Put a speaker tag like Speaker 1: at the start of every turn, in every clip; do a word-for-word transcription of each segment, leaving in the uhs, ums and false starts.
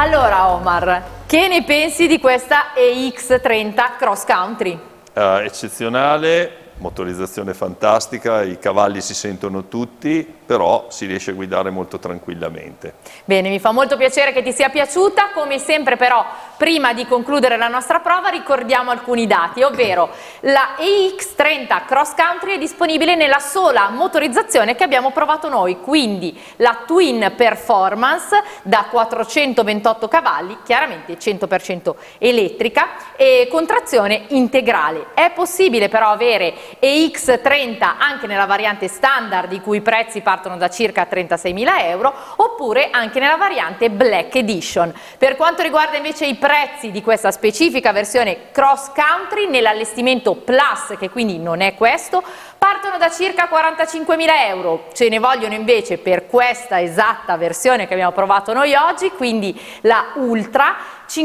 Speaker 1: Allora Omar, che ne pensi di questa E X trenta Cross Country?
Speaker 2: Uh, eccezionale, motorizzazione fantastica, i cavalli si sentono tutti, però si riesce a guidare molto tranquillamente.
Speaker 1: Bene, mi fa molto piacere che ti sia piaciuta. Come sempre però, prima di concludere la nostra prova, ricordiamo alcuni dati, ovvero la E X trenta Cross Country è disponibile nella sola motorizzazione che abbiamo provato noi, quindi la Twin Performance da quattrocentoventotto cavalli, chiaramente cento per cento elettrica e con trazione integrale. È possibile però avere E X trenta anche nella variante standard, i cui prezzi partono da circa trentaseimila euro, oppure anche nella variante Black Edition. Per quanto riguarda invece i prezzi di questa specifica versione Cross Country nell'allestimento Plus, che quindi non è questo, partono da circa quarantacinquemila euro. Ce ne vogliono invece per questa esatta versione che abbiamo provato noi oggi, quindi la Ultra,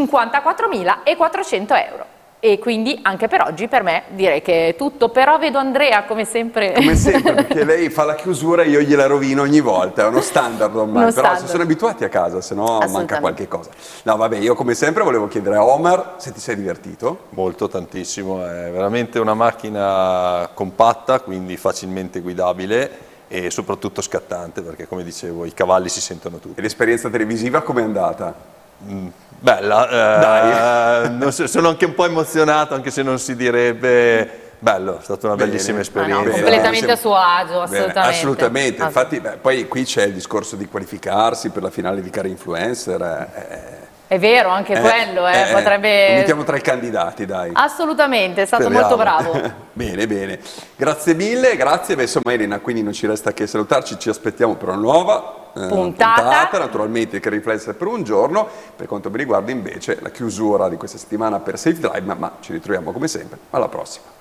Speaker 1: cinquantaquattromilaquattrocento euro. E quindi anche per oggi per me direi che è tutto, però vedo Andrea come sempre
Speaker 3: come sempre, perché lei fa la chiusura e io gliela rovino ogni volta, è uno standard ormai,
Speaker 1: uno
Speaker 3: però
Speaker 1: standard.
Speaker 3: si sono abituati a casa, se no manca qualche cosa. No vabbè, io come sempre volevo chiedere a Omar se ti sei divertito.
Speaker 2: Molto, tantissimo, è veramente una macchina compatta, quindi facilmente guidabile e soprattutto scattante, perché come dicevo i cavalli si sentono tutti.
Speaker 3: E l'esperienza televisiva com'è andata?
Speaker 2: Mm. Bella, eh, Dai. non so, sono anche un po' emozionato, anche se non si direbbe. Bello, è stata una
Speaker 3: Bene.
Speaker 2: bellissima esperienza.
Speaker 1: Ah, no,
Speaker 3: Bene,
Speaker 1: completamente
Speaker 3: bene.
Speaker 1: a suo agio, assolutamente.
Speaker 3: Bene, assolutamente,
Speaker 1: Ah,
Speaker 3: infatti beh, poi qui c'è il discorso di qualificarsi per la finale di Car Influencer. Eh,
Speaker 1: È vero, anche
Speaker 3: eh,
Speaker 1: quello, eh,
Speaker 3: eh,
Speaker 1: potrebbe...
Speaker 3: Lo mettiamo tra i candidati, dai.
Speaker 1: Assolutamente, è stato
Speaker 3: Speriamo.
Speaker 1: molto bravo.
Speaker 3: Bene, bene. Grazie mille, grazie. Beh, insomma, Elena, quindi non ci resta che salutarci, ci aspettiamo per una nuova eh,
Speaker 1: puntata.
Speaker 3: puntata. Naturalmente che riflesse per un giorno. Per quanto mi riguarda invece la chiusura di questa settimana per Safe Drive, ma, ma ci ritroviamo come sempre. Alla prossima.